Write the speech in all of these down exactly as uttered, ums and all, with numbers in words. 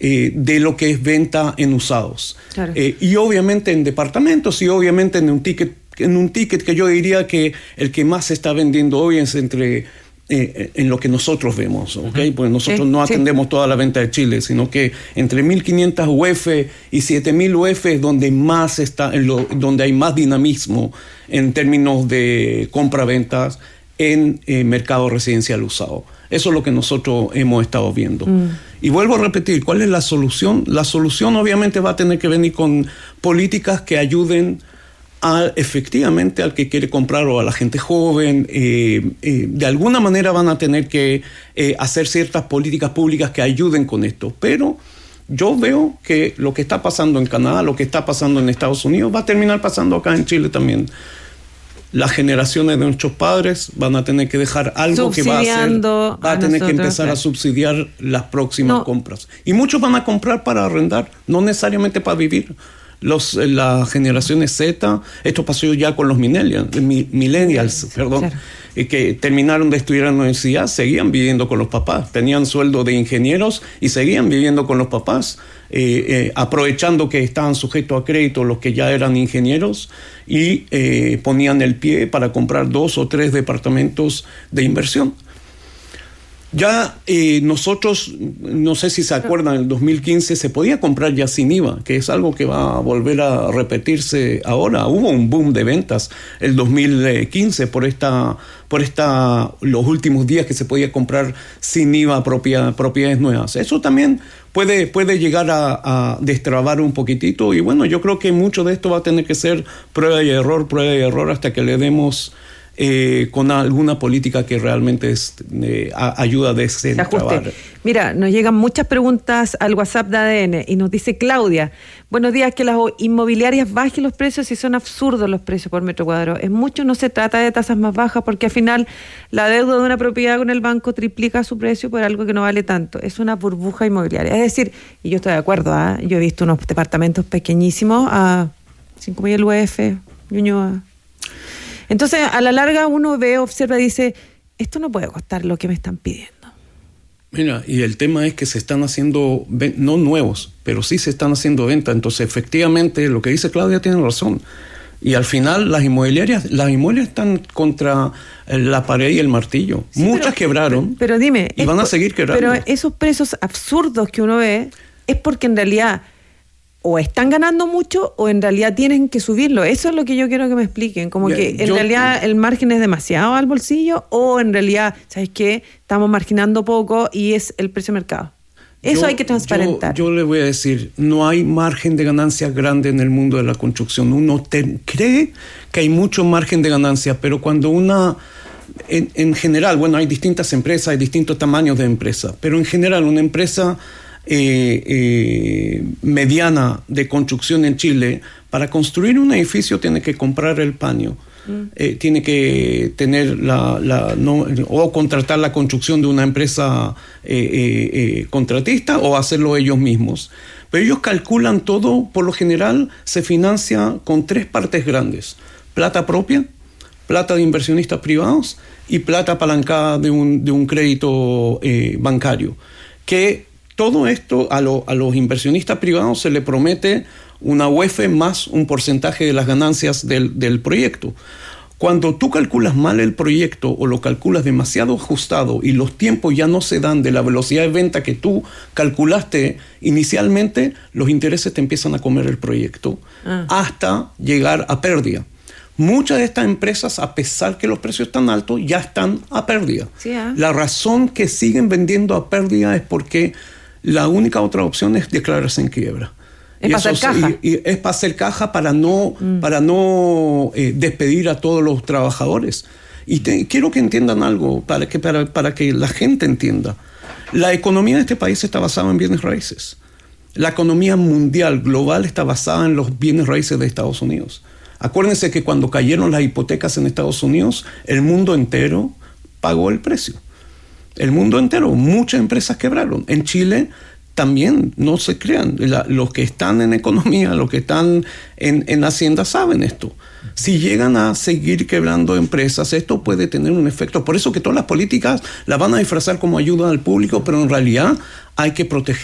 eh, de lo que es venta en usados. Claro. Eh, y obviamente en departamentos y obviamente en un ticket, en un ticket que yo diría que el que más se está vendiendo hoy es entre... Eh, en lo que nosotros vemos, ¿ok? Uh-huh. Pues nosotros sí, no atendemos sí. toda la venta de Chile, sino que entre mil quinientas U F y siete mil U F es donde más está, en lo, donde hay más dinamismo en términos de compra-ventas en eh, mercado residencial usado. Eso es lo que nosotros hemos estado viendo. Mm. Y vuelvo a repetir, ¿cuál es la solución? La solución obviamente va a tener que venir con políticas que ayuden A, efectivamente al que quiere comprar o a la gente joven. Eh, eh, de alguna manera van a tener que eh, hacer ciertas políticas públicas que ayuden con esto, pero yo veo que lo que está pasando en Canadá, lo que está pasando en Estados Unidos va a terminar pasando acá en Chile también. Las generaciones de nuestros padres van a tener que dejar algo que va a hacer, va a, a tener nosotros, que empezar claro. a subsidiar las próximas no. compras, y muchos van a comprar para arrendar, no necesariamente para vivir. Los, las generaciones Z, esto pasó ya con los millennials, millennials perdón, claro. eh, que terminaron de estudiar en la universidad, seguían viviendo con los papás, tenían sueldo de ingenieros y seguían viviendo con los papás, eh, eh, aprovechando que estaban sujetos a crédito los que ya eran ingenieros y eh, ponían el pie para comprar dos o tres departamentos de inversión. Ya eh, nosotros, no sé si se acuerdan, en el dos mil quince se podía comprar ya sin I V A, que es algo que va a volver a repetirse ahora. Hubo un boom de ventas el dos mil quince por esta, por esta, los últimos días que se podía comprar sin I V A propiedad, propiedades nuevas. Eso también puede, puede llegar a, a destrabar un poquitito, y bueno, yo creo que mucho de esto va a tener que ser prueba y error, prueba y error hasta que le demos... Eh, con alguna política que realmente es, eh, a, ayuda a desentrabar. Mira, nos llegan muchas preguntas al WhatsApp de A D N y nos dice Claudia: buenos días, que las inmobiliarias bajen los precios y son absurdos los precios por metro cuadrado. Es mucho, no se trata de tasas más bajas, porque al final la deuda de una propiedad con el banco triplica su precio por algo que no vale tanto. Es una burbuja inmobiliaria. Es decir, y yo estoy de acuerdo, ¿eh? Yo he visto unos departamentos pequeñísimos a cinco mil U F, Ñuñoa. Entonces, a la larga uno ve, observa y dice, esto no puede costar lo que me están pidiendo. Mira, y el tema es que se están haciendo, no nuevos, pero sí se están haciendo ventas. Entonces, efectivamente, lo que dice Claudia tiene razón. Y al final, las inmobiliarias, las inmobiliarias están contra la pared y el martillo. Sí, Muchas pero, quebraron pero, pero dime, y van a seguir quebrando. Pero esos precios absurdos que uno ve es porque en realidad... o están ganando mucho o en realidad tienen que subirlo. Eso es lo que yo quiero que me expliquen. Como yeah, que en yo, realidad el margen es demasiado al bolsillo, o en realidad, ¿sabes qué? Estamos marginando poco y es el precio de mercado. Eso yo, hay que transparentar. Yo, yo le voy a decir, no hay margen de ganancia grande en el mundo de la construcción. Uno te, cree que hay mucho margen de ganancia, pero cuando una... En, en general, bueno, hay distintas empresas, hay distintos tamaños de empresas, pero en general una empresa... Eh, eh, mediana de construcción en Chile, para construir un edificio tiene que comprar el paño, mm. eh, tiene que tener la, la no, o contratar la construcción de una empresa eh, eh, eh, contratista, o hacerlo ellos mismos. Pero ellos calculan todo, por lo general se financia con tres partes grandes: plata propia, plata de inversionistas privados y plata apalancada de un, de un crédito eh, bancario. Que todo esto a, lo, a los inversionistas privados se le promete una U F más un porcentaje de las ganancias del, del proyecto. Cuando tú calculas mal el proyecto o lo calculas demasiado ajustado y los tiempos ya no se dan de la velocidad de venta que tú calculaste inicialmente, los intereses te empiezan a comer el proyecto ah. hasta llegar a pérdida. Muchas de estas empresas, a pesar que los precios están altos, ya están a pérdida. Sí, ¿eh? La razón que siguen vendiendo a pérdida es porque la única otra opción es declararse en quiebra. Es para hacer caja. Y, y es para hacer caja, para no, mm. para no eh, despedir a todos los trabajadores. Y te, quiero que entiendan algo, para que, para, para que la gente entienda. La economía de este país está basada en bienes raíces. La economía mundial, global, está basada en los bienes raíces de Estados Unidos. Acuérdense que cuando cayeron las hipotecas en Estados Unidos, el mundo entero pagó el precio. El mundo entero, muchas empresas quebraron. En Chile también, no se crean, la, los que están en economía, los que están en, en Hacienda saben esto. Si llegan a seguir quebrando empresas, esto puede tener un efecto. Por eso que todas las políticas las van a disfrazar como ayuda al público, pero en realidad hay que proteger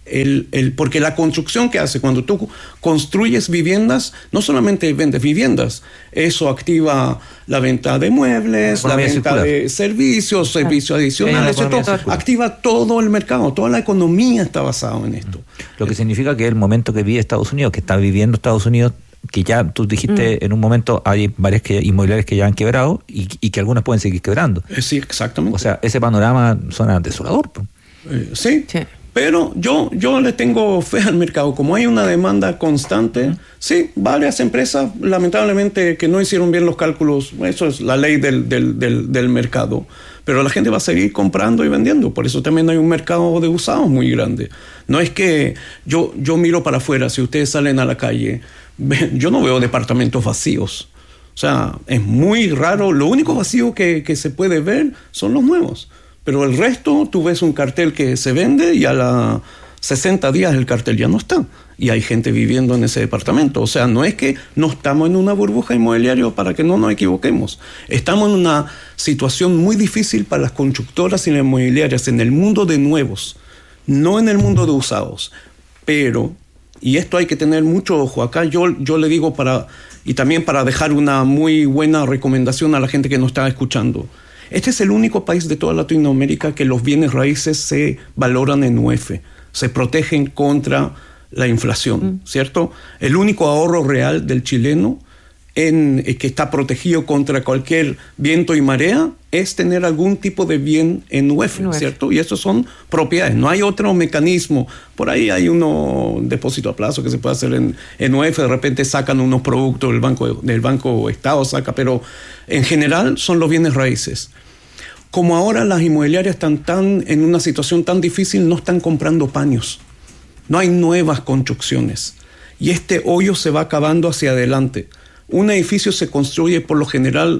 El, el, porque la construcción que hace, cuando tú construyes viviendas, no solamente vendes viviendas, eso activa la venta de muebles, la, la venta circular. de servicios, servicios adicionales, todo, activa todo el mercado, toda la economía está basada en esto. Lo que significa que el momento que vive Estados Unidos, que está viviendo Estados Unidos, que ya tú dijiste mm. en un momento hay varias que, inmobiliarias que ya han quebrado y, y que algunas pueden seguir quebrando. Sí, exactamente. O sea, ese panorama suena desolador. Eh, sí. sí. Pero yo, yo le tengo fe al mercado. Como hay una demanda constante, uh-huh. sí, varias empresas, lamentablemente, que no hicieron bien los cálculos, eso es la ley del, del, del, del mercado. Pero la gente va a seguir comprando y vendiendo. Por eso también hay un mercado de usados muy grande. No es que yo, yo miro para afuera, si ustedes salen a la calle, yo no veo departamentos vacíos. O sea, es muy raro. Lo único vacío que, que se puede ver son los nuevos. Pero el resto, tú ves un cartel que se vende y a los sesenta días el cartel ya no está. Y hay gente viviendo en ese departamento. O sea, no es que no estamos en una burbuja inmobiliaria, para que no nos equivoquemos. Estamos en una situación muy difícil para las constructoras y las inmobiliarias en el mundo de nuevos, no en el mundo de usados. Pero, y esto hay que tener mucho ojo, acá yo, yo le digo para, y también para dejar una muy buena recomendación a la gente que nos está escuchando. Este es el único país de toda Latinoamérica que los bienes raíces se valoran en U F, se protegen contra la inflación, mm. ¿cierto? El único ahorro real del chileno en, eh, que está protegido contra cualquier viento y marea es tener algún tipo de bien en U F, ¿cierto? Y esos son propiedades, no hay otro mecanismo. Por ahí hay uno, un depósito a plazo que se puede hacer en, en U F, de repente sacan unos productos del Banco, del Banco Estado, saca, pero en general son los bienes raíces. Como ahora las inmobiliarias están tan, en una situación tan difícil, no están comprando paños. No hay nuevas construcciones. Y este hoyo se va acabando hacia adelante. Un edificio se construye por lo general,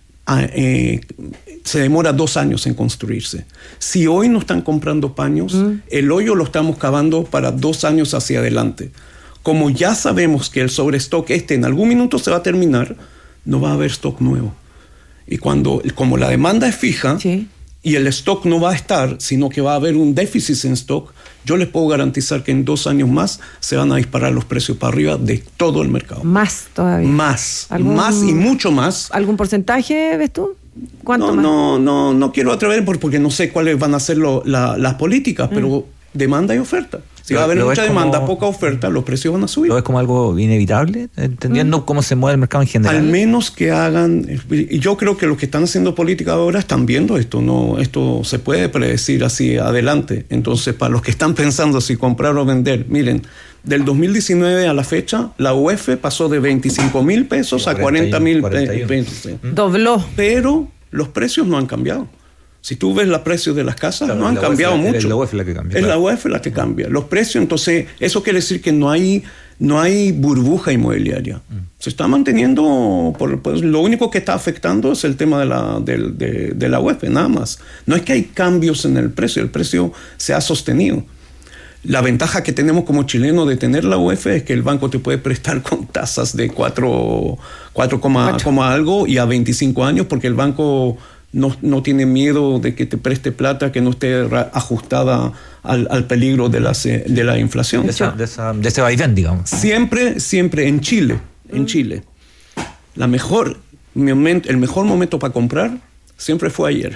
eh, se demora dos años en construirse. Si hoy no están comprando paños, mm. el hoyo lo estamos cavando para dos años hacia adelante. Como ya sabemos que el sobrestock este en algún minuto se va a terminar, no va a haber stock nuevo. Y cuando, como la demanda es fija, sí. y el stock no va a estar, sino que va a haber un déficit en stock, yo les puedo garantizar que en dos años más se van a disparar los precios para arriba de todo el mercado. Más todavía. Más, más y mucho más. ¿Algún porcentaje, ves tú? ¿Cuánto no, más? No, no, no quiero atrever porque no sé cuáles van a ser lo, la, las políticas, mm. pero demanda y oferta. Si va a haber mucha demanda, como, poca oferta, los precios van a subir. ¿Lo ves como algo inevitable? Entendiendo mm. cómo se mueve el mercado en general. Al menos que hagan... Y yo creo que los que están haciendo política ahora están viendo esto. No, esto se puede predecir así adelante. Entonces, para los que están pensando si comprar o vender, miren, del dos mil diecinueve a la fecha, la U F pasó de veinticinco mil pesos a cuarenta mil pesos. Dobló. Pero los precios no han cambiado. Si tú ves los precios de las casas, claro, no han cambiado mucho. Es la U F la que cambia. Es claro. la U F la que cambia. Los precios, entonces, eso quiere decir que no hay, no hay burbuja inmobiliaria. Mm. Se está manteniendo, por, pues, lo único que está afectando es el tema de la, de, de, de la U F, nada más. No es que hay cambios en el precio, el precio se ha sostenido. La ventaja que tenemos como chilenos de tener la U F es que el banco te puede prestar con tasas de cuatro, cuatro, algo y a veinticinco años, porque el banco... No, no tiene miedo de que te preste plata que no esté ajustada al, al peligro de la, de la inflación. De, esa, de, esa, de ese vaivén, digamos. Siempre, siempre en Chile, en Chile, la mejor, el mejor momento para comprar siempre fue ayer.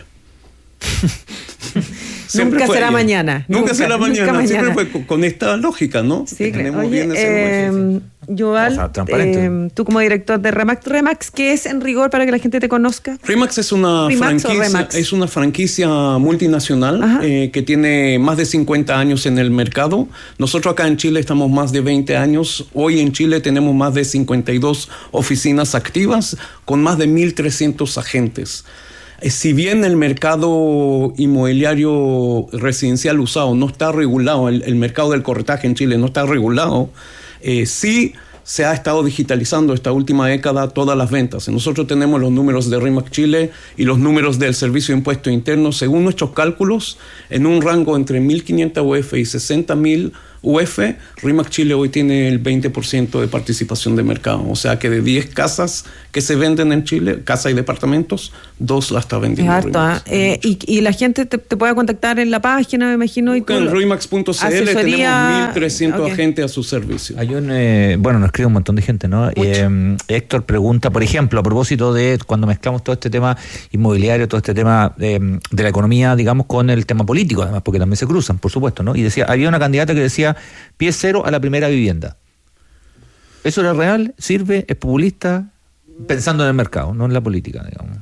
Siempre nunca será ayer. mañana. Nunca, nunca será mañana. Nunca siempre mañana. fue con esta lógica, ¿no? Sí, que tenemos Oye, bien ese eh, Yoval, o sea, eh, tú como director de Remax, Remax, ¿qué es en rigor para que la gente te conozca? Remax es una Remax franquicia, es una franquicia multinacional eh, que tiene más de cincuenta años en el mercado. Nosotros acá en Chile estamos más de veinte años. Hoy en Chile tenemos más de cincuenta y dos oficinas activas con más de mil trescientos agentes. Si bien el mercado inmobiliario residencial usado no está regulado, el, el mercado del corretaje en Chile no está regulado, eh, sí se ha estado digitalizando esta última década todas las ventas. Nosotros tenemos los números de RE/MAX Chile y los números del Servicio de Impuesto Interno. Según nuestros cálculos, en un rango entre mil quinientos U F y sesenta mil U F, RE/MAX Chile hoy tiene el veinte por ciento de participación de mercado. O sea que de diez casas que se venden en Chile, casas y departamentos, dos la está vendiendo RE/MAX. Eh, y, y la gente te, te puede contactar en la página, me imagino. Y en RE/MAX punto C L tenemos mil trescientos okay. agentes a su servicio. Hay un, eh, bueno, nos escribe un montón de gente, ¿no? Eh, Héctor pregunta, por ejemplo, a propósito de cuando mezclamos todo este tema inmobiliario, todo este tema eh, de la economía, digamos, con el tema político, además, porque también se cruzan, por supuesto, ¿no? Y decía, había una candidata que decía pie cero a la primera vivienda. ¿Eso era real? ¿Sirve? ¿Es populista? Pensando en el mercado, no en la política, digamos.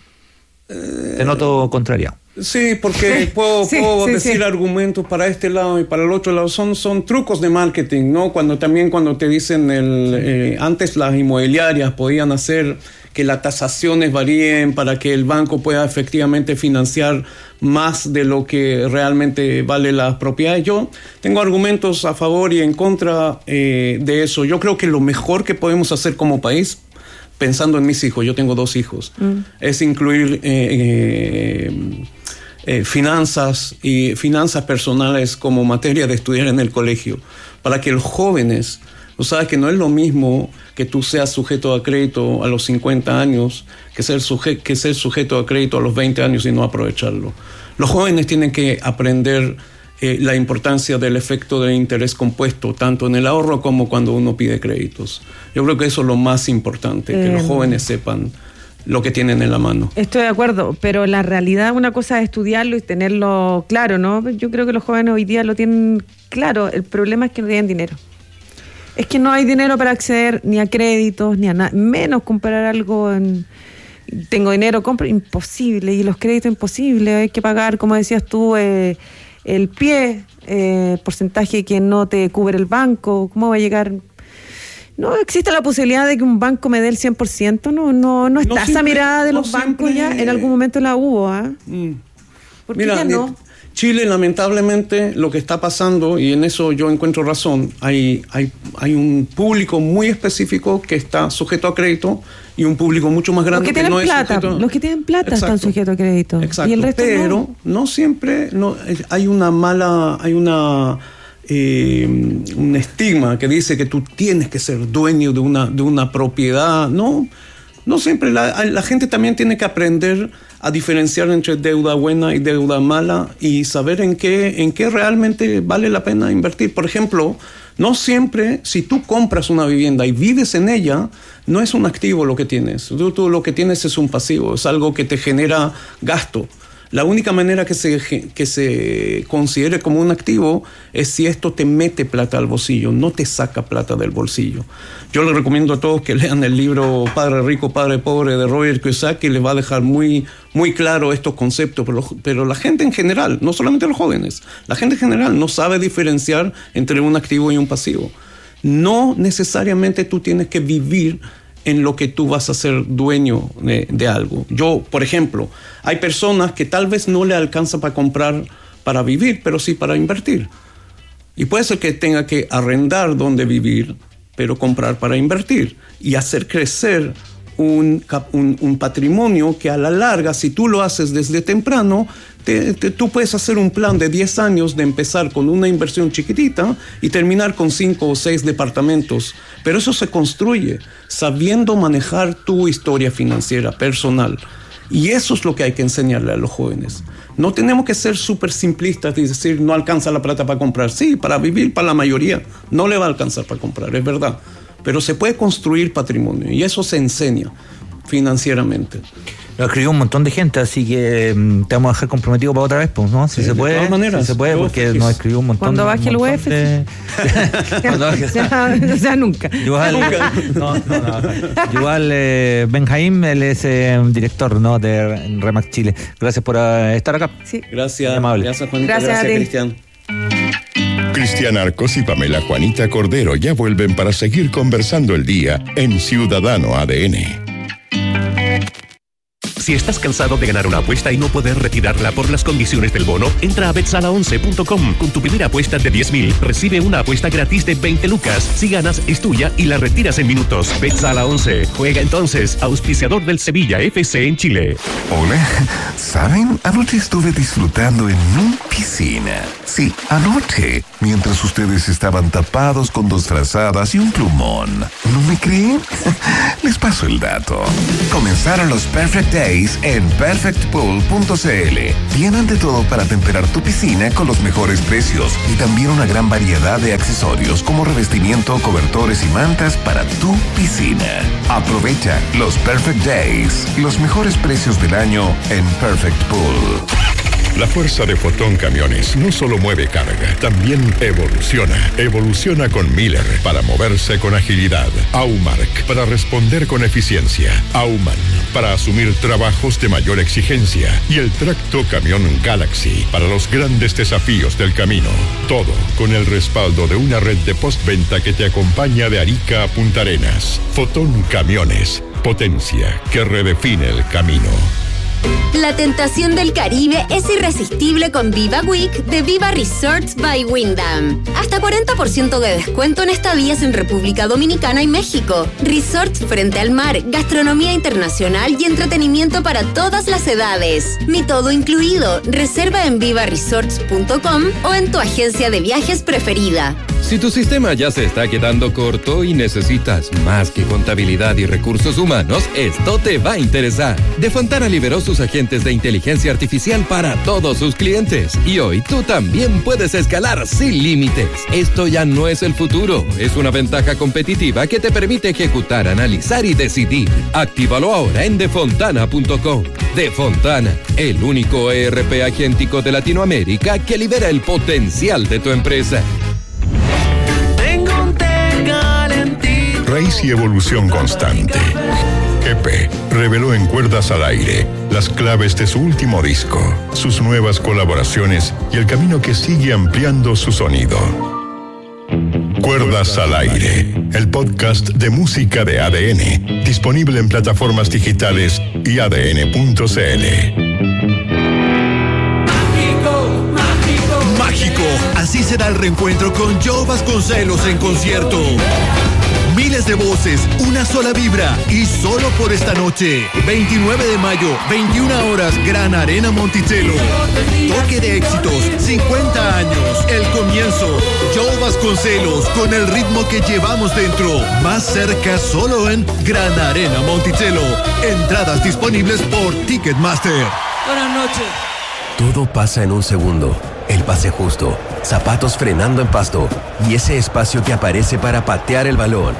Eh, Te noto contrariado. Sí, porque sí, puedo, sí, puedo sí, decir sí. argumentos para este lado y para el otro lado. Son, son trucos de marketing, ¿no? Cuando también cuando te dicen, el eh, antes las inmobiliarias podían hacer que las tasaciones varíen para que el banco pueda efectivamente financiar más de lo que realmente vale las propiedades. Yo tengo argumentos a favor y en contra eh, de eso. Yo creo que lo mejor que podemos hacer como país, pensando en mis hijos, yo tengo dos hijos, mm. es incluir eh, eh, eh, finanzas y finanzas personales como materia de estudiar en el colegio, para que los jóvenes, tú sabes que no es lo mismo que tú seas sujeto a crédito a los cincuenta años que ser, suje- que ser sujeto a crédito a los veinte años y no aprovecharlo. Los jóvenes tienen que aprender eh, la importancia del efecto de interés compuesto, tanto en el ahorro como cuando uno pide créditos. Yo creo que eso es lo más importante, eh, que los jóvenes sepan lo que tienen en la mano. Estoy de acuerdo, pero la realidad, una cosa es estudiarlo y tenerlo claro, ¿no? Yo creo que los jóvenes hoy día lo tienen claro. El problema es que no tienen dinero. Es que no hay dinero para acceder ni a créditos, ni a nada, menos comprar algo en... Tengo dinero, compro, imposible, y los créditos imposible, hay que pagar, como decías tú, eh, el pie, eh, porcentaje que no te cubre el banco, ¿cómo va a llegar? No existe la posibilidad de que un banco me dé el cien por ciento, no, no, no está no siempre, esa mirada de los no bancos siempre... ya, en algún momento la hubo, ¿ah? ¿eh? Mm. ¿Por qué Mira, ya no? Chile, lamentablemente, lo que está pasando, y en eso yo encuentro razón, hay, hay, hay un público muy específico que está sujeto a crédito y un público mucho más grande los que, que no plata, es sujeto... Los que tienen plata Exacto. están sujetos a crédito. Exacto, y el resto pero no, no siempre no, hay una mala... hay una eh, un estigma que dice que tú tienes que ser dueño de una, de una propiedad. No, no siempre. La, la gente también tiene que aprender a diferenciar entre deuda buena y deuda mala y saber en qué, en qué realmente vale la pena invertir. Por ejemplo, no siempre, si tú compras una vivienda y vives en ella, no es un activo lo que tienes. Tú, tú lo que tienes es un pasivo, es algo que te genera gasto. La única manera que se, que se considere como un activo es si esto te mete plata al bolsillo, no te saca plata del bolsillo. Yo les recomiendo a todos que lean el libro Padre Rico, Padre Pobre de Robert Kiyosaki, les va a dejar muy, muy claro estos conceptos, pero, pero la gente en general, no solamente los jóvenes, la gente en general no sabe diferenciar entre un activo y un pasivo. No necesariamente tú tienes que vivir en lo que tú vas a ser dueño de, de algo. Yo, por ejemplo, hay personas que tal vez no le alcanza para comprar para vivir, pero sí para invertir. Y puede ser que tenga que arrendar donde vivir, pero comprar para invertir y hacer crecer un, un, un patrimonio que a la larga, si tú lo haces desde temprano, te, te, tú puedes hacer un plan de diez años de empezar con una inversión chiquitita y terminar con cinco o seis departamentos. Pero eso se construye sabiendo manejar tu historia financiera personal. Y eso es lo que hay que enseñarle a los jóvenes. No tenemos que ser súper simplistas y decir no alcanza la plata para comprar. Sí, para vivir, para la mayoría, no le va a alcanzar para comprar, es verdad. Pero se puede construir patrimonio y eso se enseña financieramente. Lo escribió un montón de gente, así que um, te vamos a dejar comprometido para otra vez, pues, ¿no? Si sí, se puede, de todas maneras, si se puede, porque nos escribió un montón. Cuando baje el U E F. De... o, sea, o sea, nunca. Igual, nunca. No, no, no. Igual eh, Benjaim, él es eh, director, ¿no?, de RE/MAX Chile. Gracias por uh, estar acá. Sí. Gracias. Amable. Gracias, Juanita. Gracias, Gracias Cristian. Cristian Arcos y Pamela Juanita Cordero ya vuelven para seguir conversando el día en Ciudadano A D N. Si estás cansado de ganar una apuesta y no poder retirarla por las condiciones del bono, entra a bet sala once punto com. Con tu primera apuesta de diez mil, recibe una apuesta gratis de veinte lucas. Si ganas, es tuya y la retiras en minutos. BetSala once. Juega entonces, auspiciador del Sevilla F C en Chile. Hola, ¿saben? Anoche estuve disfrutando en mi piscina. Sí, anoche, mientras ustedes estaban tapados con dos frazadas y un plumón. ¿No me creen? Les paso el dato. Comenzaron los Perfect Days en perfect pool punto c l. Tienen de todo para temperar tu piscina con los mejores precios y también una gran variedad de accesorios como revestimiento, cobertores y mantas para tu piscina. Aprovecha los Perfect Days, los mejores precios del año en Perfect Pool. La fuerza de Fotón Camiones no solo mueve carga, también evoluciona. Evoluciona con Miller para moverse con agilidad. Aumark para responder con eficiencia. Auman para asumir trabajos de mayor exigencia. Y el Tracto Camión Galaxy para los grandes desafíos del camino. Todo con el respaldo de una red de postventa que te acompaña de Arica a Punta Arenas. Fotón Camiones, potencia que redefine el camino. La tentación del Caribe es irresistible con Viva Week de Viva Resorts by Wyndham. Hasta cuarenta por ciento de descuento en estadías en República Dominicana y México. Resorts frente al mar, gastronomía internacional y entretenimiento para todas las edades. Mi todo incluido. Reserva en viva resorts punto com o en tu agencia de viajes preferida. Si tu sistema ya se está quedando corto y necesitas más que contabilidad y recursos humanos, esto te va a interesar. De Fontana liberó sus agentes de inteligencia artificial para todos sus clientes. Y hoy tú también puedes escalar sin límites. Esto ya no es el futuro, es una ventaja competitiva que te permite ejecutar, analizar y decidir. Actívalo ahora en defontana punto com. Defontana, el único E R P agéntico de Latinoamérica que libera el potencial de tu empresa. Raíz y evolución constante. G P reveló en Cuerdas al Aire las claves de su último disco, sus nuevas colaboraciones y el camino que sigue ampliando su sonido. Cuerdas al Aire, el podcast de música de A D N, disponible en plataformas digitales y A D N punto c l. Mágico, así será el reencuentro con Joe Vasconcelos en concierto. Miles de voces, una sola vibra y solo por esta noche. veintinueve de mayo, veintiuna horas, Gran Arena Monticello. Toque de éxitos, cincuenta años, el comienzo. Joe Vasconcelos con el ritmo que llevamos dentro. Más cerca solo en Gran Arena Monticello. Entradas disponibles por Ticketmaster. Buenas noches. Todo pasa en un segundo. El pase justo, zapatos frenando en pasto y ese espacio que aparece para patear el balón.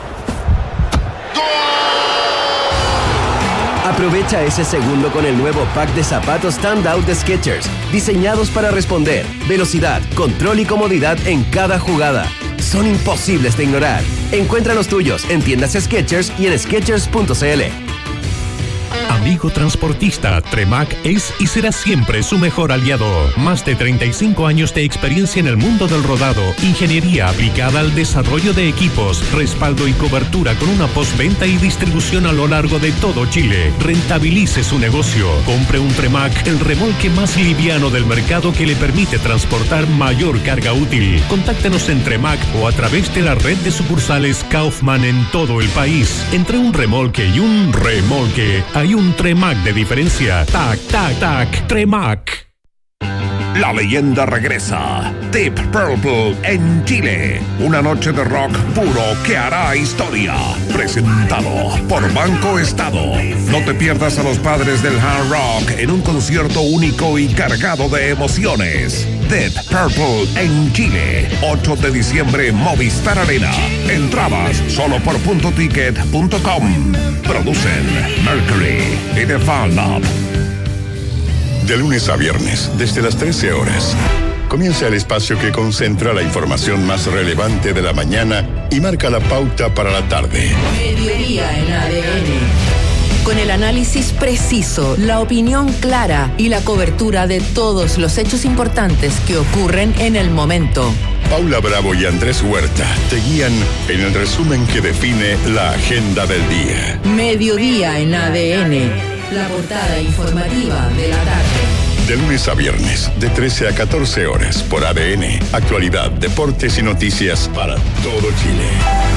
Aprovecha ese segundo con el nuevo pack de zapatos Standout de Skechers, diseñados para responder, velocidad, control y comodidad en cada jugada. Son imposibles de ignorar. Encuentra los tuyos en tiendas Skechers y en skechers punto c l. Amigo transportista, Tremac es y será siempre su mejor aliado. Más de treinta y cinco años de experiencia en el mundo del rodado, ingeniería aplicada al desarrollo de equipos, respaldo y cobertura con una postventa y distribución a lo largo de todo Chile. Rentabilice su negocio. Compre un Tremac, el remolque más liviano del mercado que le permite transportar mayor carga útil. Contáctenos en Tremac o a través de la red de sucursales Kaufman en todo el país. Entre un remolque y un remolque hay un Tremac de diferencia. Tac, tac, tac. Tremac. La leyenda regresa. Deep Purple en Chile. Una noche de rock puro que hará historia. Presentado por Banco Estado. No te pierdas a los padres del hard rock en un concierto único y cargado de emociones. Deep Purple en Chile. ocho de diciembre, Movistar Arena. Entradas solo por punto ticket punto com. Producen Mercury y The Fan Lab. De lunes a viernes, desde las trece horas, comienza el espacio que concentra la información más relevante de la mañana y marca la pauta para la tarde. Mediodía en A D N. Con el análisis preciso, la opinión clara y la cobertura de todos los hechos importantes que ocurren en el momento. Paula Bravo y Andrés Huerta te guían en el resumen que define la agenda del día. Mediodía en A D N. La portada informativa de la tarde. De lunes a viernes, de trece a catorce horas, por A D N. Actualidad, deportes y noticias para todo Chile.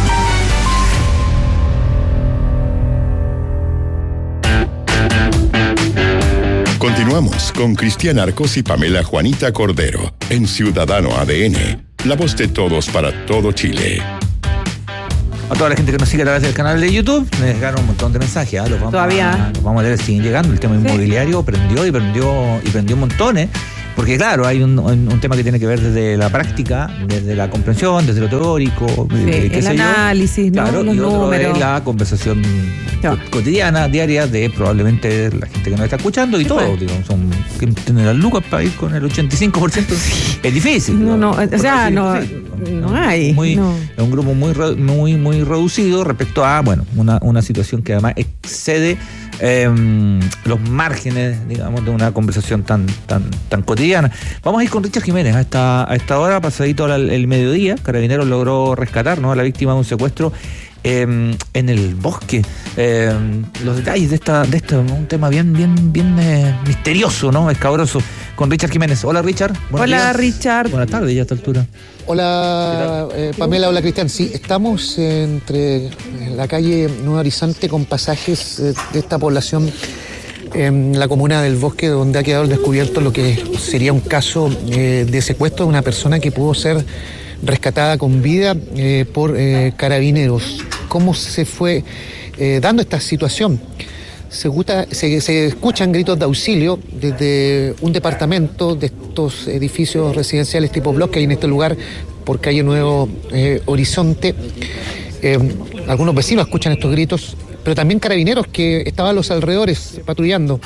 Continuamos con Cristian Arcos y Pamela Juanita Cordero en Ciudadano A D N, la voz de todos para todo Chile. A toda la gente que nos sigue a través del canal de YouTube, me dejaron un montón de mensajes. ¿eh? Los vamos Todavía. A, los vamos a leer, siguen llegando. El tema Sí. inmobiliario prendió y prendió y prendió un montón, ¿eh? Porque claro, hay un, un tema que tiene que ver desde la práctica, desde la comprensión, desde lo teórico, Sí, eh, qué el sé yo. análisis, ¿no? Claro, Los y otro números. es la conversación Claro. co- cotidiana, diaria, de probablemente la gente que nos está escuchando y Sí, todo. pues. Digamos, son que tienen las lucas para ir con el ochenta y cinco por ciento. Es difícil. No, no, digamos, o sea, por no, decir, sí. no hay, Muy, no. Es un grupo muy, re- muy, muy reducido respecto a, bueno, una, una situación que además excede eh, los márgenes, digamos, de una conversación tan, tan, tan cotidiana. Vamos a ir con Richard Jiménez a esta, a esta hora, pasadito al, el mediodía. Carabineros logró rescatar, ¿no?, a la víctima de un secuestro eh, en el bosque. Eh, los detalles de esta, de este, un tema bien, bien, bien eh, misterioso, ¿no?, escabroso, con Richard Jiménez. Hola, Richard. Buenos Hola, días. Richard. Buenas tardes ya a esta altura. Hola eh, Pamela, hola Cristian. Sí, estamos entre la calle Nuevo Horizonte con pasajes eh, de esta población en la comuna del Bosque, donde ha quedado al descubierto lo que sería un caso eh, de secuestro de una persona que pudo ser rescatada con vida eh, por eh, carabineros. ¿Cómo se fue eh, dando esta situación? Se, gusta, se, se escuchan gritos de auxilio desde un departamento de estos edificios residenciales tipo bloque que hay en este lugar por calle Nuevo eh, Horizonte. Eh, algunos vecinos escuchan estos gritos, pero también carabineros que estaban a los alrededores patrullando.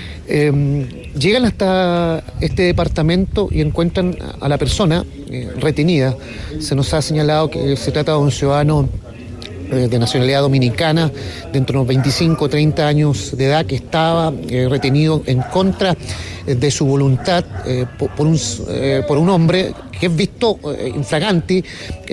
Eh, llegan hasta este departamento y encuentran a la persona eh, retenida. Se nos ha señalado que se trata de un ciudadano de nacionalidad dominicana, de entre unos veinticinco o treinta años de edad, que estaba eh, retenido en contra eh, de su voluntad eh, por, por, un, eh, por un hombre que es visto eh, infraganti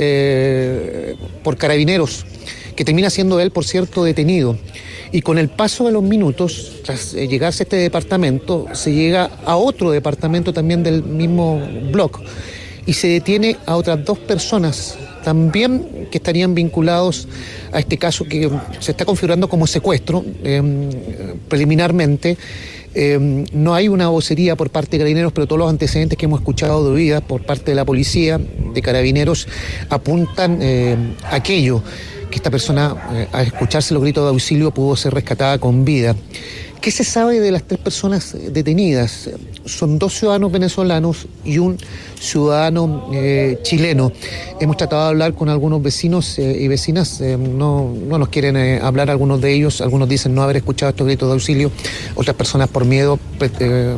eh, por carabineros, que termina siendo él, por cierto, detenido. Y con el paso de los minutos, tras eh, llegarse a este departamento, se llega a otro departamento también del mismo bloque y se detiene a otras dos personas también que estarían vinculados a este caso que se está configurando como secuestro eh, preliminarmente. Eh, no hay una vocería por parte de Carabineros, pero todos los antecedentes que hemos escuchado de oídas por parte de la policía, de Carabineros, apuntan eh, a aquello, que esta persona, eh, al escucharse los gritos de auxilio, pudo ser rescatada con vida. ¿Qué se sabe de las tres personas detenidas? Son dos ciudadanos venezolanos y un ciudadano eh, chileno. Hemos tratado de hablar con algunos vecinos eh, y vecinas, eh, no, no nos quieren eh, hablar algunos de ellos, algunos dicen no haber escuchado estos gritos de auxilio, otras personas por miedo eh,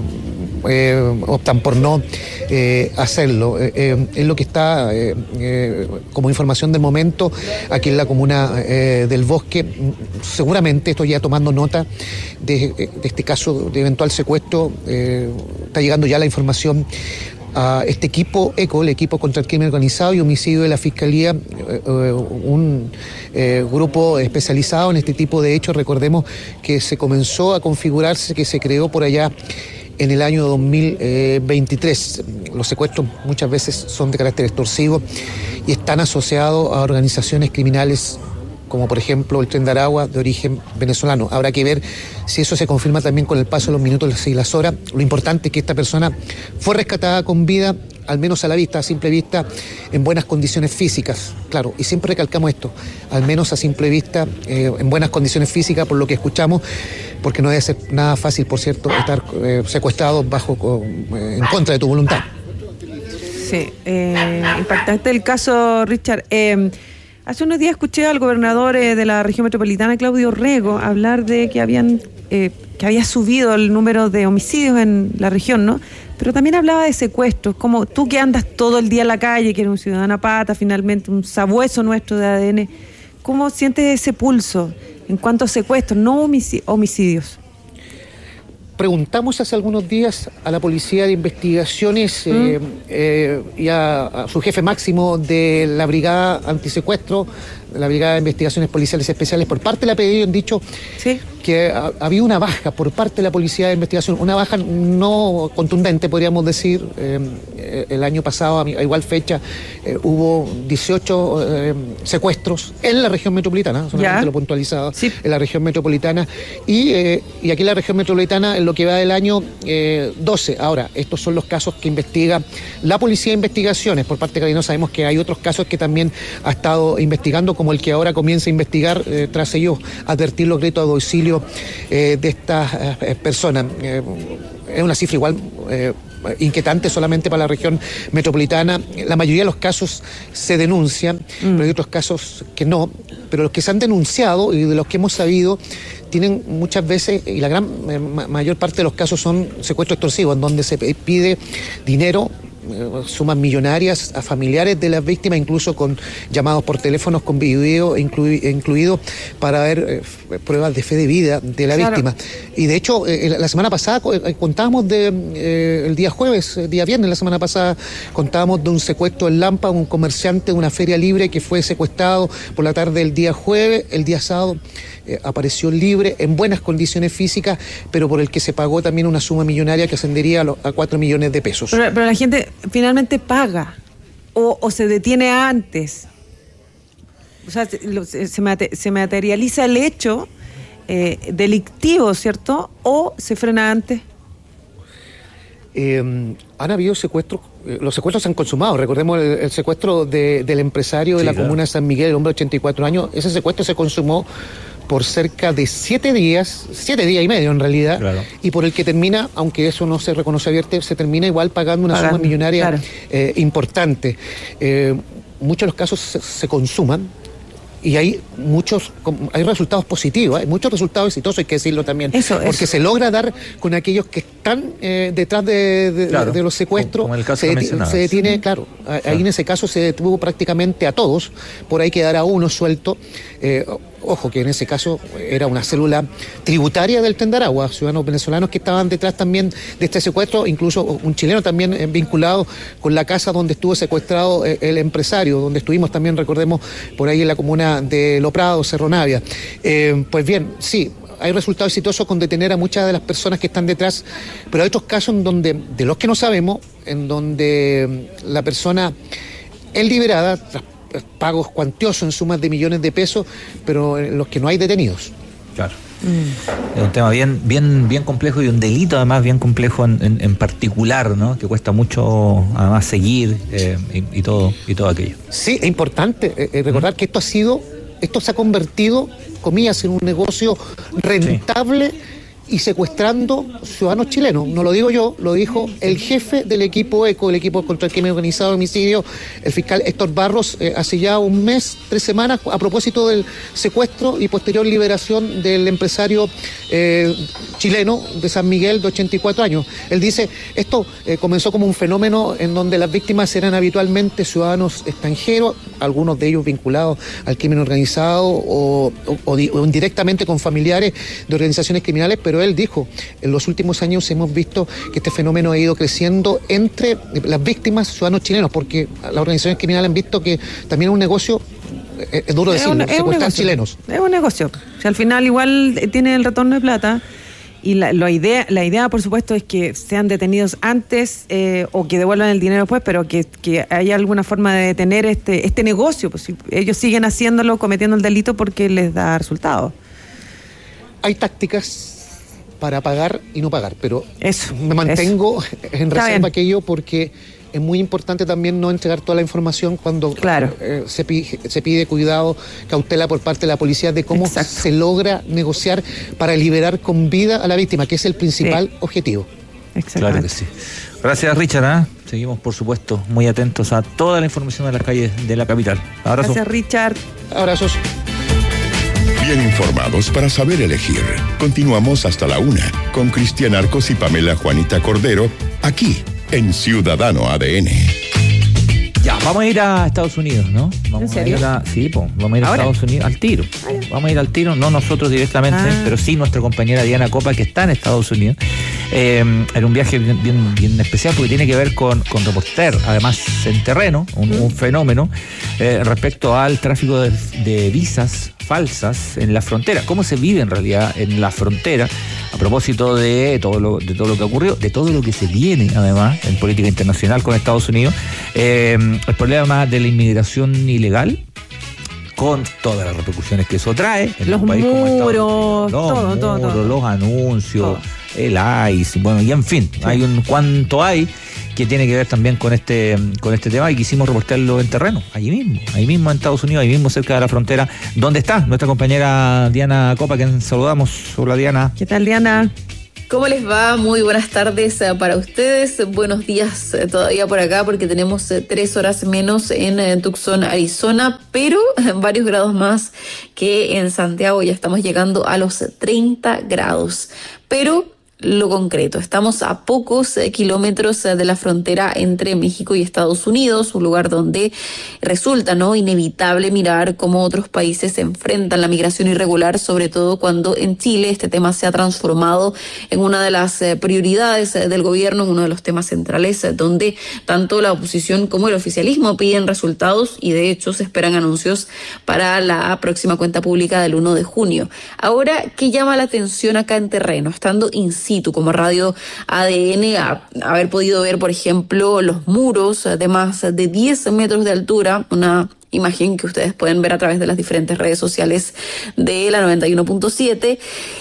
eh, optan por no eh, hacerlo. Eh, eh, es lo que está eh, eh, como información del momento aquí en la comuna eh, del Bosque. Seguramente estoy ya tomando nota de, de este caso de eventual secuestro. Eh, está llegando ya la información a este equipo ECO, el equipo contra el crimen organizado y homicidio de la Fiscalía, eh, un eh, grupo especializado en este tipo de hechos. Recordemos que se comenzó a configurarse, que se creó por allá en el año dos mil veintitrés. Los secuestros muchas veces son de carácter extorsivo y están asociados a organizaciones criminales como por ejemplo el Tren de Aragua, de origen venezolano. Habrá que ver si eso se confirma también con el paso de los minutos y las horas. Lo importante es que esta persona fue rescatada con vida, al menos a la vista, a simple vista, en buenas condiciones físicas. Claro, y siempre recalcamos esto, al menos a simple vista, eh, en buenas condiciones físicas, por lo que escuchamos, porque no debe ser nada fácil, por cierto, estar eh, secuestrado bajo, eh, en contra de tu voluntad. Sí, eh, impactante el caso, Richard. Eh, Hace unos días escuché al gobernador eh, de la región metropolitana, Claudio Rego, hablar de que habían eh, que había subido el número de homicidios en la región, ¿no? Pero también hablaba de secuestros, como tú que andas todo el día en la calle, que eres un ciudadano pata, finalmente un sabueso nuestro de A D N, ¿cómo sientes ese pulso en cuanto a secuestros, no homicidios? preguntamos hace algunos días a la Policía de Investigaciones ¿Mm? eh, eh, y a, a su jefe máximo de la Brigada Antisecuestro, la Brigada de Investigaciones Policiales Especiales, por parte de la P D I, han dicho ¿Sí? que ha, había una baja por parte de la Policía de Investigación, una baja no contundente, podríamos decir. Eh, el año pasado, a igual fecha, eh, hubo dieciocho eh, secuestros en la región metropolitana, solamente ya. lo puntualizaba, sí. en la región metropolitana, y, eh, y aquí en la región metropolitana, en lo que va del año, eh, doce. Ahora, estos son los casos que investiga la Policía de Investigaciones. Por parte de Carabinero sabemos que hay otros casos que también ha estado investigando, como el que ahora comienza a investigar, eh, tras ellos advertir los gritos de auxilio eh, de estas eh, personas. Eh, es una cifra igual eh, inquietante solamente para la región metropolitana. La mayoría de los casos se denuncian, mm. pero hay otros casos que no. Pero los que se han denunciado y de los que hemos sabido tienen muchas veces, y la gran eh, mayor parte de los casos son secuestros extorsivos, en donde se pide dinero, sumas millonarias a familiares de las víctimas, incluso con llamados por teléfonos con video incluido, incluido para ver eh, pruebas de fe de vida de la claro. víctima. Y de hecho, eh, la semana pasada eh, contábamos de eh, el día jueves, el día viernes, la semana pasada contábamos de un secuestro en Lampa, un comerciante de una feria libre que fue secuestrado por la tarde del día jueves. El día sábado eh, apareció libre, en buenas condiciones físicas, pero por el que se pagó también una suma millonaria que ascendería a, los, a cuatro millones de pesos. Pero, pero la gente finalmente paga o, o se detiene antes. O sea, se, se, mate, se materializa el hecho eh, delictivo, ¿cierto? O se frena antes. Eh, han habido secuestros, eh, los secuestros se han consumado. Recordemos el, el secuestro de, del empresario de sí, la claro. comuna de San Miguel, el hombre de ochenta y cuatro años. Ese secuestro se consumó por cerca de siete días, siete días y medio en realidad, claro. y por el que termina, aunque eso no se reconoce abierto, se termina igual pagando una pagando, suma millonaria claro. eh, importante. Eh, muchos de los casos se, se consuman, y hay muchos, hay resultados positivos, hay muchos resultados exitosos, hay que decirlo también, eso, porque eso. se logra dar con aquellos que están eh, detrás de, de, claro, de los secuestros. Como el caso se, que se detiene, sí. claro, ahí claro. en ese caso se detuvo prácticamente a todos, por ahí quedará uno suelto. Eh, Ojo que en ese caso era una célula tributaria del Tendaragua, ciudadanos venezolanos que estaban detrás también de este secuestro, incluso un chileno también vinculado con la casa donde estuvo secuestrado el empresario, donde estuvimos también, recordemos, por ahí en la comuna de Lo Prado, Cerro Navia. Eh, pues bien, sí, hay resultados exitosos con detener a muchas de las personas que están detrás, pero hay otros casos en donde, de los que no sabemos, en donde la persona es liberada tras pagos cuantiosos en sumas de millones de pesos, pero en los que no hay detenidos. Claro. Mm. Es un tema bien, bien, bien complejo y un delito además bien complejo en, en, en particular, ¿no? Que cuesta mucho además seguir eh, y, y todo y todo aquello. Sí, es importante eh, recordar mm. que esto ha sido, esto se ha convertido, comillas, en un negocio rentable. Sí. Y secuestrando ciudadanos chilenos. No lo digo yo, lo dijo el jefe del equipo ECO, el equipo contra el crimen organizado de homicidio, el fiscal Héctor Barros, eh, hace ya un mes, tres semanas, a propósito del secuestro y posterior liberación del empresario eh, chileno de San Miguel de ochenta y cuatro años. Él dice, esto eh, comenzó como un fenómeno en donde las víctimas eran habitualmente ciudadanos extranjeros, algunos de ellos vinculados al crimen organizado o, o, o, o indirectamente con familiares de organizaciones criminales, pero él dijo, en los últimos años hemos visto que este fenómeno ha ido creciendo entre las víctimas ciudadanos chilenos, porque las organizaciones criminales han visto que también es un negocio, es duro decirlo, secuestran chilenos. Es un negocio. O sea, al final igual tiene el retorno de plata. Y la, la idea, la idea, por supuesto, es que sean detenidos antes eh, o que devuelvan el dinero después, pero que, que haya alguna forma de detener este, este negocio. Pues si ellos siguen haciéndolo, cometiendo el delito porque les da resultados. Hay tácticas para pagar y no pagar, pero eso, me mantengo eso. en reserva aquello porque es muy importante también no entregar toda la información cuando claro. eh, se, pide, se pide cuidado, cautela por parte de la policía de cómo Exacto. se logra negociar para liberar con vida a la víctima, que es el principal sí. objetivo. Claro que sí. Gracias, Richard. ¿eh? Seguimos, por supuesto, muy atentos a toda la información de las calles de la capital. Abrazo. Gracias, Richard. Abrazos. Bien informados para saber elegir. Continuamos hasta la una con Cristian Arcos y Pamela Juanita Cordero, aquí en Ciudadano A D N. Ya, vamos a ir a Estados Unidos, ¿no? Vamos ¿En serio? A ir a, sí, po, vamos a ir a ¿Ahora? Estados Unidos al tiro. Vamos a ir al tiro, no nosotros directamente, ah. pero sí nuestra compañera Diana Copa, que está en Estados Unidos. Eh, era un viaje bien, bien, bien especial porque tiene que ver con, con reporter, además en terreno, un, un fenómeno eh, respecto al tráfico de, de visas falsas en la frontera. ¿Cómo se vive en realidad en la frontera? A propósito de todo lo, de todo lo que ocurrió, de todo lo que se viene además en política internacional con Estados Unidos, eh, el problema de la inmigración ilegal, con todas las repercusiones que eso trae en los un país como Estados muros, Unidos. Los todo, muros, todo, todo. los anuncios, Todo. el ICE, bueno, y en fin, sí. Hay un cuánto hay que tiene que ver también con este con este tema y quisimos reportarlo en terreno, allí mismo, ahí mismo en Estados Unidos, ahí mismo cerca de la frontera, donde está nuestra compañera Diana Copa, a quien saludamos. Hola, Diana. ¿Qué tal, Diana? ¿Cómo les va? Muy buenas tardes eh, para ustedes. Buenos días eh, todavía por acá porque tenemos eh, tres horas menos en eh, Tucson, Arizona, pero eh, varios grados más que en Santiago. Ya estamos llegando a los treinta grados. Pero lo concreto, estamos a pocos eh, kilómetros eh, de la frontera entre México y Estados Unidos, un lugar donde resulta no inevitable mirar cómo otros países se enfrentan la migración irregular, sobre todo cuando en Chile este tema se ha transformado en una de las eh, prioridades eh, del gobierno, en uno de los temas centrales, eh, donde tanto la oposición como el oficialismo piden resultados y de hecho se esperan anuncios para la próxima cuenta pública del uno de junio. Ahora, ¿qué llama la atención acá en terreno? Estando in situ como Radio A D N, a haber podido ver, por ejemplo, los muros de más de diez metros de altura, una imagen que ustedes pueden ver a través de las diferentes redes sociales de la noventa y uno punto siete,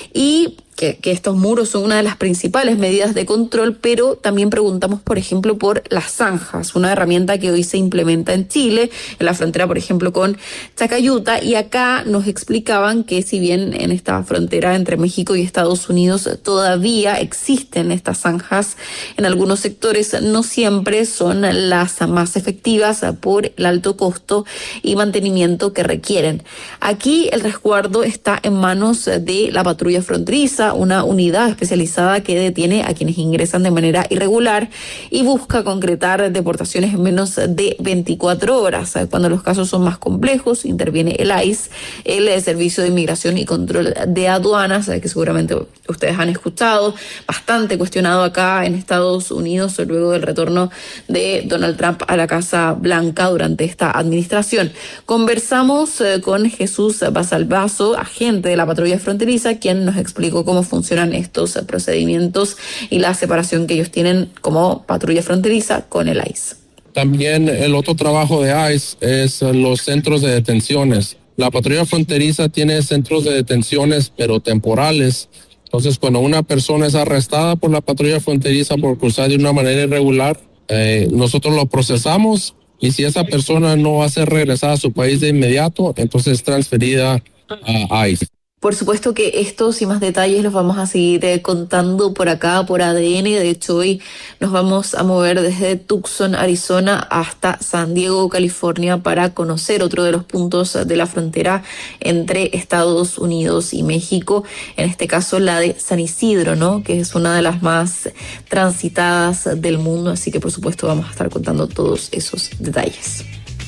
y que, que estos muros son una de las principales medidas de control, pero también preguntamos, por ejemplo, por las zanjas, una herramienta que hoy se implementa en Chile, en la frontera, por ejemplo, con Chacayuta, y acá nos explicaban que si bien en esta frontera entre México y Estados Unidos todavía existen estas zanjas, en algunos sectores no siempre son las más efectivas por el alto costo y mantenimiento que requieren. Aquí el resguardo está en manos de la patrulla fronteriza, una unidad especializada que detiene a quienes ingresan de manera irregular y busca concretar deportaciones en menos de veinticuatro horas. Cuando los casos son más complejos, interviene el ICE, el Servicio de Inmigración y Control de Aduanas, que seguramente ustedes han escuchado, bastante cuestionado acá en Estados Unidos luego del retorno de Donald Trump a la Casa Blanca durante esta administración. Conversamos eh, con Jesús Basalvazo, agente de la patrulla fronteriza, quien nos explicó cómo funcionan estos procedimientos y la separación que ellos tienen como patrulla fronteriza con el ICE. También el otro trabajo de ICE es los centros de detenciones. La patrulla fronteriza tiene centros de detenciones, pero temporales. Entonces, cuando una persona es arrestada por la patrulla fronteriza por cruzar de una manera irregular, eh, nosotros lo procesamos y si esa persona no va a ser regresada a su país de inmediato, entonces es transferida a ICE. Por supuesto que estos y más detalles los vamos a seguir eh, contando por acá, por A D N. De hecho, hoy nos vamos a mover desde Tucson, Arizona, hasta San Diego, California, para conocer otro de los puntos de la frontera entre Estados Unidos y México. En este caso, la de San Isidro, ¿no? Que es una de las más transitadas del mundo. Así que, por supuesto, vamos a estar contando todos esos detalles.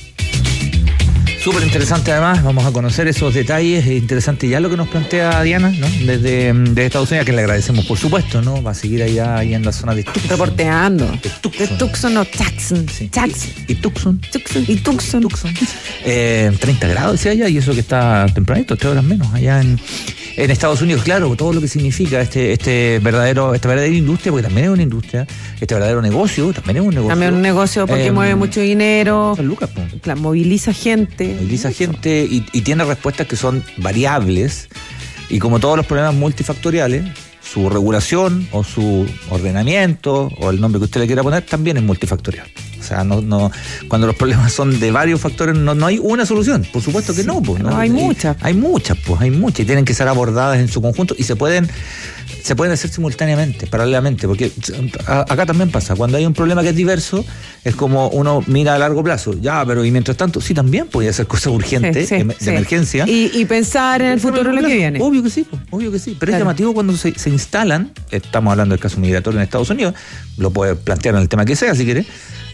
Súper interesante además, vamos a conocer esos detalles, es interesante ya lo que nos plantea Diana, ¿no? Desde, desde Estados Unidos, que le agradecemos por supuesto, ¿no? Va a seguir allá, allá en la zona de Tucson. Reporteando. De Tucson. De Tucson o Jackson. Sí. Jackson. Y, y Tucson. Tucson. Y Tucson. Tucson. Eh, treinta grados decía allá, y eso que está tempranito, tres horas menos, allá en, en Estados Unidos. Claro, todo lo que significa este, este verdadero, esta verdadera industria, porque también es una industria, este verdadero negocio, también es un negocio. También es un negocio porque eh, mueve mucho dinero. Lucas, claro, moviliza gente. Moviliza gente. Y, y tiene respuestas que son variables y como todos los problemas multifactoriales, su regulación o su ordenamiento o el nombre que usted le quiera poner también es multifactorial. O sea, no, no, cuando los problemas son de varios factores no, no hay una solución, por supuesto que sí, no, pues, no, no hay, hay muchas. Hay muchas, pues hay muchas y tienen que ser abordadas en su conjunto y se pueden se pueden hacer simultáneamente, paralelamente, porque a, acá también pasa, cuando hay un problema que es diverso, es como uno mira a largo plazo, ya, pero y mientras tanto, sí, también podía hacer cosas urgentes, sí, sí, de, sí. de emergencia. Y, y pensar en el futuro lo que viene. Obvio que sí, obvio que sí, pero claro. Es llamativo cuando se, se instalan, estamos hablando del caso migratorio en Estados Unidos, lo puede plantear en el tema que sea, si quiere,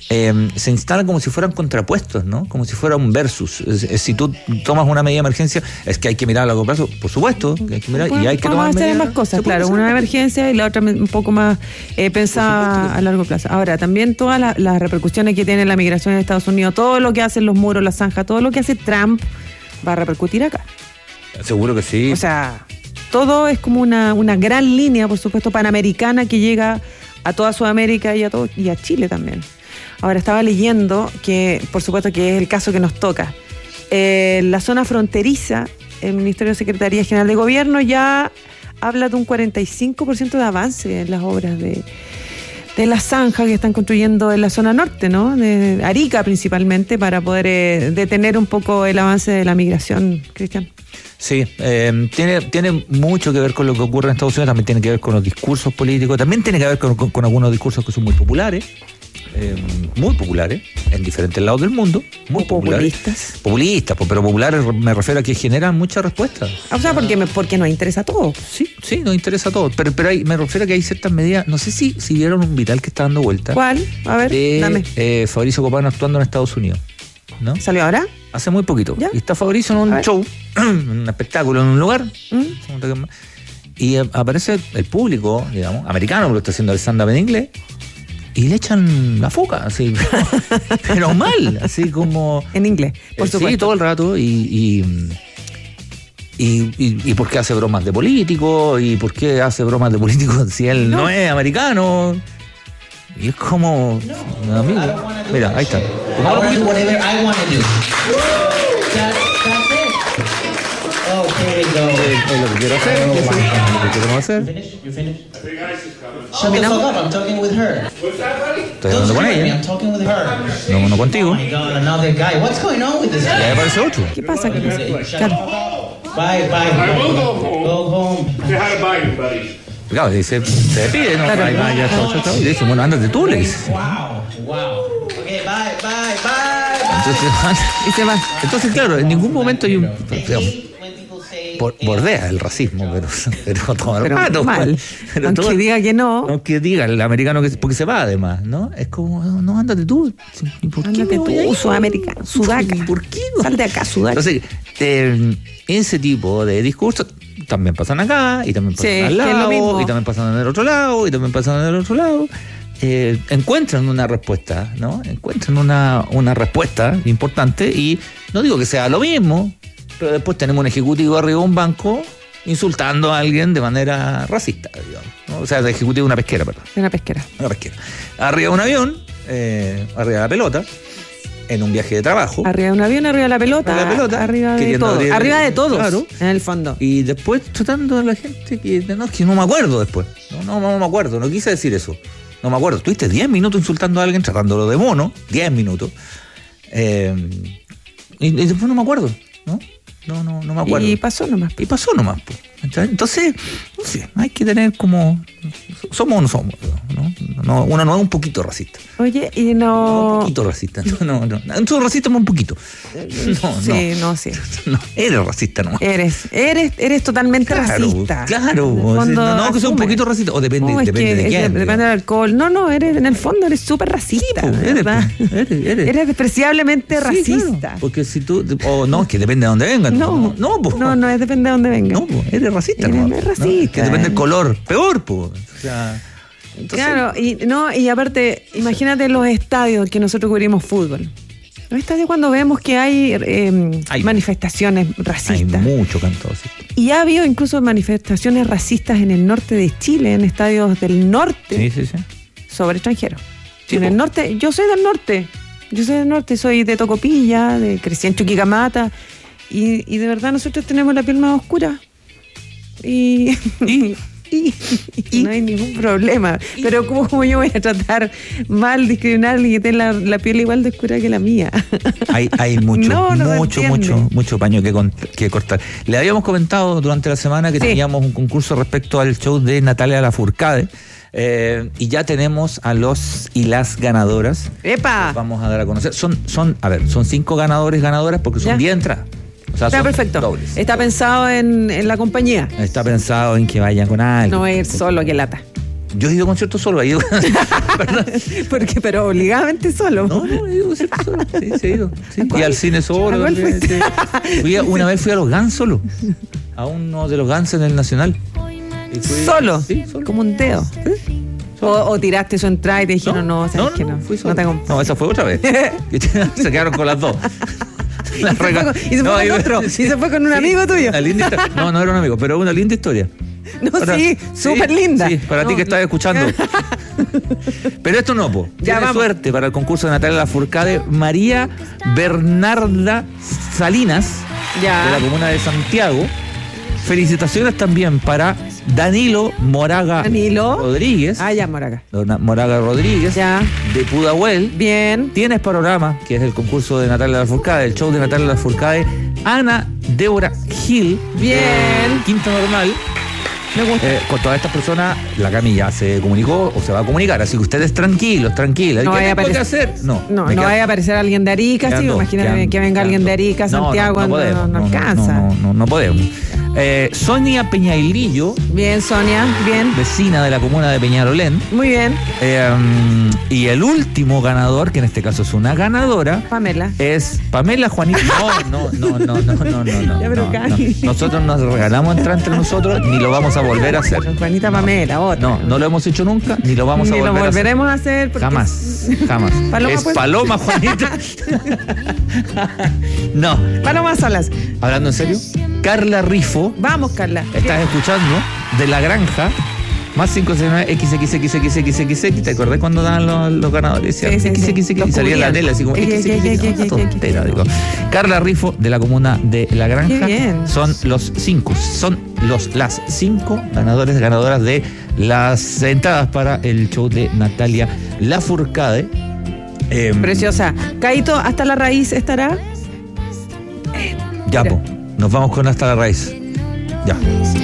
eh, se instalan como si fueran contrapuestos, ¿no? Como si fuera un versus. Es, es, si tú tomas una medida de emergencia, es que hay que mirar a largo plazo, por supuesto, que hay que mirar Bueno, y hay que vamos tomar a hacer medidas. más cosas, claro, una emergencia y la otra un poco más eh, pensada a largo plazo. Ahora, también todas la, las repercusiones que tiene la migración en Estados Unidos, todo lo que hacen los muros, la zanja, todo lo que hace Trump va a repercutir acá. Seguro que sí. O sea, todo es como una, una gran línea, por supuesto, panamericana que llega a toda Sudamérica y a todo, y a Chile también. Ahora, estaba leyendo que, por supuesto, que es el caso que nos toca. Eh, la zona fronteriza, el Ministerio de Secretaría General de Gobierno ya habla de un cuarenta y cinco por ciento de avance en las obras de, de la zanja que están construyendo en la zona norte, ¿no? De Arica principalmente, para poder eh, detener un poco el avance de la migración, Cristian. Sí, eh, tiene, tiene mucho que ver con lo que ocurre en Estados Unidos, también tiene que ver con los discursos políticos, también tiene que ver con, con, con algunos discursos que son muy populares, eh, muy populares, en diferentes lados del mundo, muy populares. Populistas. Populistas, pero populares me refiero a que generan muchas respuestas. O sea, porque, porque nos interesa a todos. Sí, sí, nos interesa a todos, pero, pero hay, me refiero a que hay ciertas medidas, no sé si, si vieron un viral que está dando vuelta. ¿Cuál? A ver, de, dame. Eh, Fabricio Copano actuando en Estados Unidos, ¿no? ¿Salió ahora? Hace muy poquito. ¿Ya? Y está Fabricio en un show, en un espectáculo, en un lugar. ¿Mm? Y aparece el público, digamos, americano, porque lo está haciendo el stand-up en inglés, y le echan la foca, así. Pero mal, así como. En inglés, por supuesto. Sí, todo el rato. Y. y Y, y, y por qué hace bromas de políticos, y por qué hace bromas de políticos si él no, no es americano. Y es como no, amigo. Mira, ahí está. Whatever I want to do. That, that's it. Okay, go. Es lo que quiero hacer. Es lo que queremos hacer. You finished? Shut the fuck up, I'm talking with her. Estoy hablando con ella. I'm talking with her. No, no contigo. Oh my God, another guy. What's going on with this guy? Ya aparece otro. ¿Qué pasa? ¿Qué pasa? Claro. Bye, bye. I will go home. Go home. Say hi to Biden, buddy. Claro, dice, se despide, ¿no? Claro. Ahí va, ya, chao, chao, chao. Y le dice, bueno, ándate tú, le dice. Wow, wow. Okay, bye, bye, bye. Entonces, y se va. Entonces, claro, en ningún momento hay un. Digamos, por, bordea el racismo, pero, pero todo Pero el rato. mal. Pero Aunque todo, diga que no. Aunque diga el americano que porque se va además, ¿no? Es como, no, ándate tú. ¿Por qué Ándate me voy tú, ahí? sudamericano, sudaca. ¿Por qué no? Sal de acá, sudaca. Entonces, eh, ese tipo de discursos también pasan acá, y también pasan Sí, al que es lo lado, mismo. y también pasan en el otro lado, y también pasan en el otro lado. Eh, encuentran una respuesta, ¿no? Encuentran una, una respuesta importante, y no digo que sea lo mismo, pero después tenemos un ejecutivo arriba de un banco insultando a alguien de manera racista, digamos, ¿no? O sea, el ejecutivo de una pesquera, perdón. De una pesquera. Una pesquera. Arriba de un avión, eh, arriba de la pelota, en un viaje de trabajo. Arriba de un avión, arriba de la pelota. Arriba de la pelota, Arriba de queriendo todo. abrir- Arriba de todos. Claro. En el fondo. Y después tratando a la gente que no, es que no me acuerdo después. No, no, no me acuerdo, no quise decir eso. No me acuerdo. Tuviste diez minutos insultando a alguien, tratándolo de mono, diez minutos. Eh, y, y después no me acuerdo, ¿no? No, no, no me acuerdo. Y pasó nomás. Y pasó nomás, pues. Entonces, no sé, hay que tener como. Somos o no somos, ¿no? No, uno no es un poquito racista. Oye, y no. Un poquito racista. No, no, no. Nosotros racista un poquito. No, Sí, no, sí. no. Eres racista nomás. Eres, eres, eres totalmente Claro, racista. claro. En el O sea, fondo, no, no, que sea un asume. poquito racista. O depende, No, es depende que de es- quién. Depende digamos. del alcohol. No, no, eres, en el fondo eres súper racista. pues, eres, ¿verdad? pues, eres, eres. Eres despreciablemente Sí, racista. claro, porque si tú. O no, es que depende de dónde vengan. No, no, pues. no, no, es depende de dónde venga. No, pues, eres racista. Eres ¿no? muy ¿no? racista. Que depende del color. Peor, pues. O sea. Entonces, Claro, y no, y aparte, imagínate los estadios que nosotros cubrimos fútbol. Los estadios cuando vemos que hay, eh, Hay- manifestaciones hay racistas. mucho cantado así. Y ha habido incluso manifestaciones racistas en el norte de Chile, en estadios del norte, Sí, sí, sí. sobre extranjeros. Sí, en po. el norte, yo soy del norte. Yo soy del norte, soy de Tocopilla, de crecí en Chuquicamata. Y, y de verdad nosotros tenemos la piel más oscura. Y, y, y no hay ningún problema. Pero ¿cómo, cómo yo voy a tratar mal, discriminar a alguien que tiene la, la piel igual de oscura que la mía? Hay, hay mucho, No, no me mucho, entiende. mucho, mucho paño que, con- que cortar. Le habíamos comentado durante la semana que Sí. teníamos un concurso respecto al show de Natalia Lafourcade. Eh, y ya tenemos a los y las ganadoras. ¡Epa! Vamos a dar a conocer. Son, son, a ver, son cinco ganadores, ganadoras, porque son Ya. diez entradas. O sea, Está son perfecto. dobles. Está pensado en, en la compañía. Está pensado en que vayan con alguien. No va a ir solo, que lata. Yo he ido a conciertos solo, he ido. Porque, pero obligadamente solo. No, no, he ido a conciertos solo. Sí, sí, he ido. Sí. Y al cine solo. ¿A cuál fuiste? Fui a, una vez fui a los Guns solo. A uno de los Guns en el Nacional. Y fui, ¿Solo? Sí, solo. Como un dedo. ¿Sí? O, o tiraste su entrada y te dijeron, no, no, ¿sabes no, que no? No, fui solo. No, tengo... no, esa fue otra vez. Se quedaron con las dos. Y se fue con, y se no, fue con otro. Sí. Y se fue con un sí, amigo tuyo. No, no era un amigo, pero una linda historia. No, para, sí, súper sí, linda. Sí, para no, ti que estás no. escuchando. Pero esto no, po. Tiene vamos. suerte para el concurso de Natalia Lafourcade. María Bernarda Salinas, ya. de la comuna de Santiago. Felicitaciones también para Danilo Moraga Danilo. Rodríguez. Ah, ya, Moraga. Moraga Rodríguez. Ya. De Pudahuel. Bien. Tienes panorama, que es el concurso de Natalia Lafourcade, el show de Natalia Lafourcade. Ana Débora Gil. Bien. Quinta Normal. Me gusta. Eh, con todas estas personas, la Cami ya se comunicó o se va a comunicar, así que ustedes tranquilos, tranquilas. No ¿Qué tengo que hacer? No, no, no vaya a aparecer alguien de Arica, sí, imagínate que venga alguien de Arica, Santiago, no, no, no, no, no, no alcanza. No, no, no, no podemos. Eh, Sonia Peñailillo. Bien, Sonia, bien. Vecina de la comuna de Peñarolén. Muy bien. Eh, um, y el último ganador, que en este caso es una ganadora. Pamela. Es Pamela Juanita. No, no, no, no, no, no, no. Ya, pero no, no. Nosotros nos regalamos entrar entre nosotros, ni lo vamos a volver a hacer. Juanita Pamela, otra. No, no lo hemos hecho nunca, ni lo vamos ni a volver lo volveremos a hacer. a hacer. Porque... Jamás, jamás. Paloma, es pues. Paloma Juanita. No. Paloma Salas. Hablando en serio. Carla Rifo. Vamos, Carla. Estás escuchando de La Granja. Más cinco seis nueve equis equis equis equis equis equis equis. ¿Te acordás cuando daban los, los ganadores? Decían sí, sí, equis equis equis y salía la tele así como equis equis equis. Tontera, digo. Carla Rifo de la comuna de La Granja. Son los cinco. Son los las cinco ganadores, ganadoras de las entradas para el show de Natalia Lafourcade. Eh, Preciosa. Caito, ¿hasta la raíz estará? Ya, po. Nos vamos con Hasta la Raíz. Ya.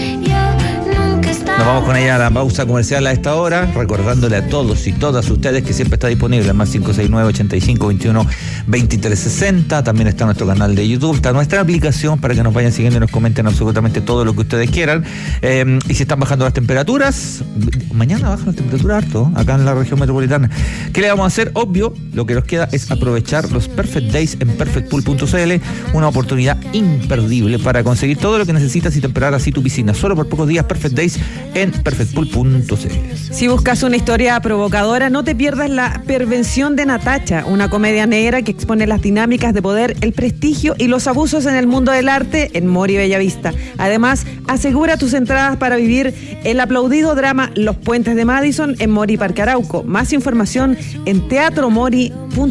Nos vamos con ella a la pausa comercial a esta hora, recordándole a todos y todas ustedes que siempre está disponible en más cinco seis nueve ochenta y cinco veintiuno veintitrés sesenta. También está nuestro canal de YouTube, está nuestra aplicación para que nos vayan siguiendo y nos comenten absolutamente todo lo que ustedes quieran. Eh, y si están bajando las temperaturas, mañana bajan las temperaturas harto acá en la región metropolitana. ¿Qué le vamos a hacer? Obvio, lo que nos queda es aprovechar los Perfect Days en perfect pool punto c l, una oportunidad imperdible para conseguir todo lo que necesitas y temperar así tu piscina. Solo por pocos días, Perfect Days en perfect pool punto c l. Si buscas una historia provocadora, no te pierdas La Pervención de Natacha, una comedia negra que expone las dinámicas de poder, el prestigio y los abusos en el mundo del arte en Mori Bellavista. Además, asegura tus entradas para vivir el aplaudido drama Los Puentes de Madison en Mori Parque Arauco. Más información en teatro mori punto c l.